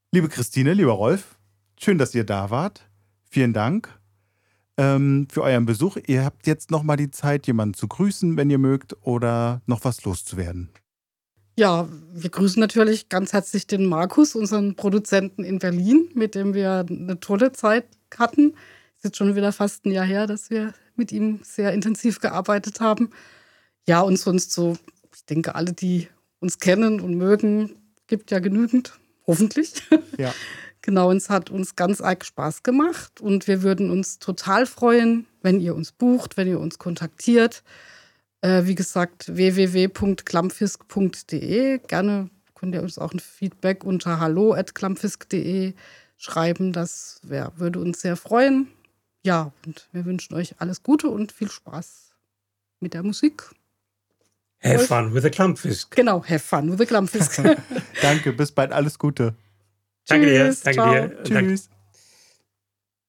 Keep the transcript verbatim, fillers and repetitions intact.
Liebe Christine, lieber Rolf, schön, dass ihr da wart. Vielen Dank ähm, für euren Besuch. Ihr habt jetzt noch mal die Zeit, jemanden zu grüßen, wenn ihr mögt, oder noch was loszuwerden. Ja, wir grüßen natürlich ganz herzlich den Markus, unseren Produzenten in Berlin, mit dem wir eine tolle Zeit hatten. Ist jetzt schon wieder fast ein Jahr her, dass wir mit ihm sehr intensiv gearbeitet haben. Ja, und sonst so, ich denke, alle, die uns kennen und mögen, gibt ja genügend, hoffentlich. Ja. Genau, uns hat uns ganz arg Spaß gemacht und wir würden uns total freuen, wenn ihr uns bucht, wenn ihr uns kontaktiert. Äh, wie gesagt, w w w punkt klampfisk punkt de. Gerne könnt ihr uns auch ein Feedback unter hallo at klampfisk punkt de schreiben. Das wär, würde uns sehr freuen. Ja, und wir wünschen euch alles Gute und viel Spaß mit der Musik. Have Rolf? fun with the Klampfisk. Genau, have fun with the Klampfisk. Danke, bis bald, alles Gute. Danke dir, Tschüss, danke ciao. dir. Danke. Tschüss.